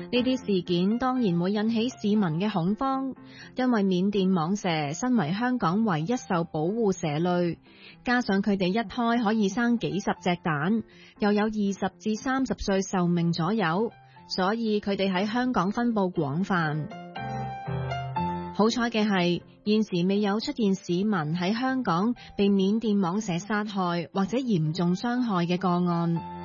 呢啲事件當然會引起市民嘅恐慌，因為緬甸蟒蛇身為香港唯一受保護蛇類，加上佢哋一胎可以生幾十隻蛋，又有20至30歲壽命左右，所以佢哋喺香港分佈廣泛。好彩嘅係，現時未有出現市民喺香港被緬甸蟒蛇殺害或者嚴重傷害嘅個案。